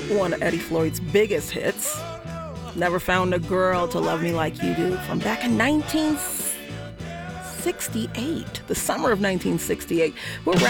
one of Eddie Floyd's biggest hits. Never Found a Girl to Love Me Like You Do from back in 1968, the summer of 1968. We're